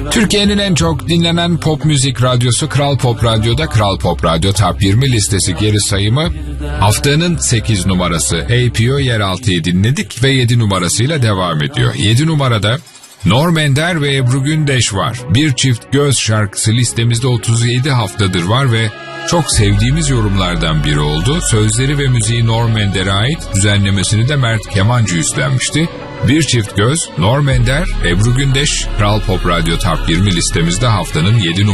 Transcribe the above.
Türkiye'nin en çok dinlenen pop müzik radyosu Kral Pop Radyo'da Kral Pop Radyo Top 20 listesi geri sayımı haftanın 8 numarası APO Yeraltı'yı dinledik ve 7 numarasıyla devam ediyor. 7 numarada Norm Ender ve Ebru Gündeş var. Bir Çift Göz şarkısı listemizde 37 haftadır var ve çok sevdiğimiz yorumlardan biri oldu. Sözleri ve müziği Norm Ender'e ait, düzenlemesini de Mert Kemancı üstlenmişti. Bir Çift Göz, Norm Ender, Ebru Gündeş, Kral Pop Radyo Top 20 listemizde haftanın 7 numarası.